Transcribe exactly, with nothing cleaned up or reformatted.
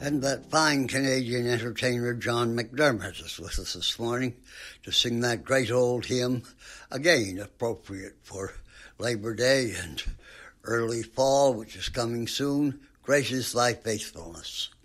And that fine Canadian entertainer John McDermott is with us this morning to sing that great old hymn, again appropriate for Labor Day and early fall, which is coming soon. Great is thy faithfulness.